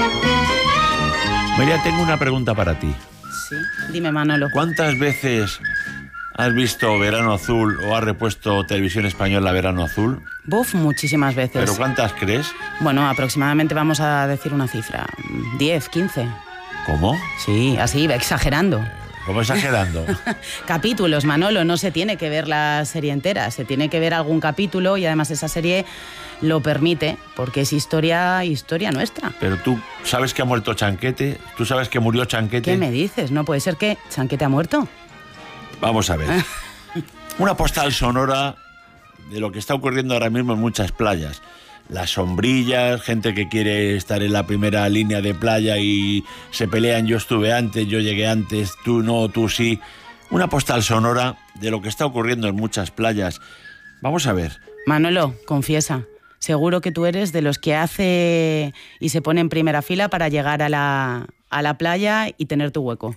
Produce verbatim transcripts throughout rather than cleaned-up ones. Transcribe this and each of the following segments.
María, tengo una pregunta para ti. Sí, dime, Manolo. ¿Cuántas veces has visto Verano Azul o has repuesto Televisión Española Verano Azul? Buf, muchísimas veces. ¿Pero cuántas crees? Bueno, aproximadamente vamos a decir una cifra. diez, quince. ¿Cómo? Sí, así, exagerando. ¿Cómo exagerando? Capítulos, Manolo, no se tiene que ver la serie entera, se tiene que ver algún capítulo y además esa serie lo permite, porque es historia, historia nuestra. Pero tú sabes que ha muerto Chanquete, tú sabes que murió Chanquete. ¿Qué me dices? No puede ser que Chanquete ha muerto. Vamos a ver. Una postal sonora de lo que está ocurriendo ahora mismo en muchas playas. Las sombrillas, gente que quiere estar en la primera línea de playa y se pelean, yo estuve antes, yo llegué antes, tú no, tú sí. Una postal sonora de lo que está ocurriendo en muchas playas. Vamos a ver. Manolo, confiesa, seguro que tú eres de los que hace y se pone en primera fila para llegar a la, a la playa y tener tu hueco.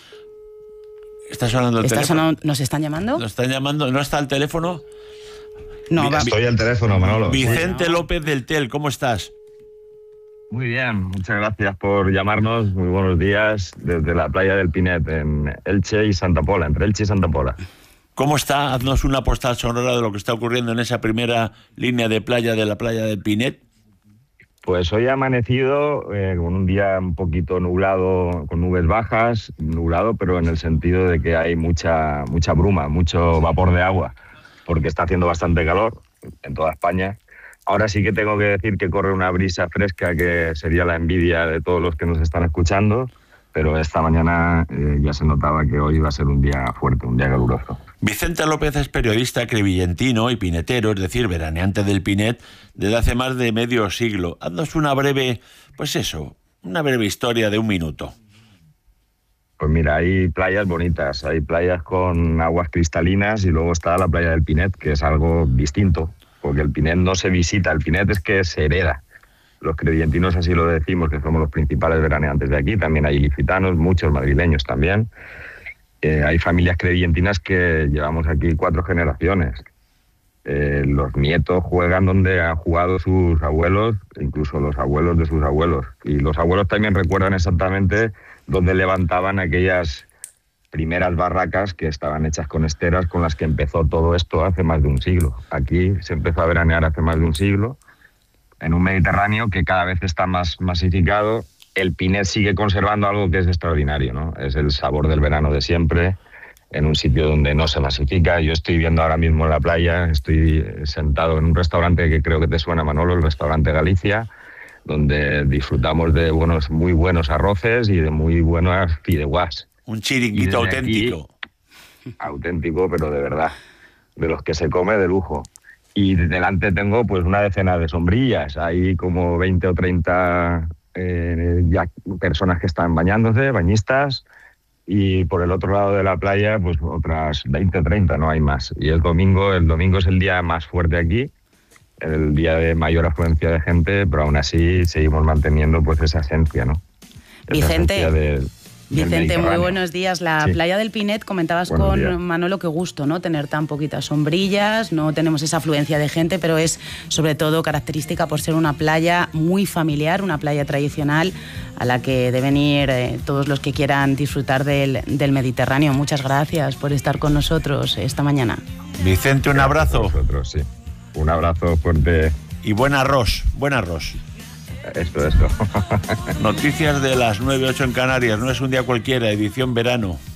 ¿Está sonando el ¿Está teléfono? sonando? ¿Nos están llamando? ¿Nos están llamando? ¿No está el teléfono? No, va. Estoy al teléfono, Manolo. Vicente Sí, ¿no? López del T E L, ¿cómo estás? Muy bien, muchas gracias por llamarnos. Muy buenos días desde la playa del Pinet, en Elche y Santa Pola, entre Elche y Santa Pola. ¿Cómo está? Haznos una postal sonora de lo que está ocurriendo en esa primera línea de playa de la playa del Pinet. Pues hoy ha amanecido eh, con un día un poquito nublado, con nubes bajas, nublado, pero en el sentido de que hay mucha, mucha bruma, mucho vapor de agua, porque está haciendo bastante calor en toda España. Ahora sí que tengo que decir que corre una brisa fresca que sería la envidia de todos los que nos están escuchando, pero esta mañana eh, ya se notaba que hoy iba a ser un día fuerte, un día caluroso. Vicente López es periodista crevillentino y pinetero, es decir, veraneante del Pinet, desde hace más de medio siglo. Haznos una breve, pues eso, una breve historia de un minuto. Pues mira, hay playas bonitas, hay playas con aguas cristalinas y luego está la playa del Pinet, que es algo distinto, porque el Pinet no se visita, el Pinet es que se hereda. Los crevillentinos así lo decimos, que somos los principales veraneantes de aquí, también hay ilicitanos, muchos madrileños también. Eh, hay familias crevillentinas que llevamos aquí cuatro generaciones. Eh, los nietos juegan donde han jugado sus abuelos, incluso los abuelos de sus abuelos. Y los abuelos también recuerdan exactamente donde levantaban aquellas primeras barracas que estaban hechas con esteras con las que empezó todo esto hace más de un siglo. Aquí se empezó a veranear hace más de un siglo, en un Mediterráneo que cada vez está más masificado. El Pinet sigue conservando algo que es extraordinario, ¿no? Es el sabor del verano de siempre, en un sitio donde no se masifica. Yo estoy viendo ahora mismo en la playa, estoy sentado en un restaurante que creo que te suena, Manolo, el restaurante Galicia, donde disfrutamos de buenos, muy buenos arroces y de muy buenas fideuás. Un chiringuito auténtico. Aquí, auténtico, pero de verdad, de los que se come de lujo. Y delante tengo pues una decena de sombrillas, hay como veinte o treinta eh, ya personas que están bañándose, bañistas, y por el otro lado de la playa pues otras veinte o treinta, no hay más. Y el domingo, el domingo es el día más fuerte aquí, el día de mayor afluencia de gente, pero aún así seguimos manteniendo pues esa esencia, ¿no? Esa Vicente, esencia de, Vicente, muy buenos días. La sí. playa del Pinet, comentabas Buenos con días. Manolo, qué gusto, ¿no? Tener tan poquitas sombrillas, no tenemos esa afluencia de gente, pero es sobre todo característica por ser una playa muy familiar, una playa tradicional a la que deben ir eh, todos los que quieran disfrutar del, del Mediterráneo. Muchas gracias por estar con nosotros esta mañana. Vicente, un abrazo. Nosotros, sí. Un abrazo fuerte. Y buen arroz, buen arroz. Esto, esto. Noticias de las nueve ocho en Canarias, no es un día cualquiera, edición verano.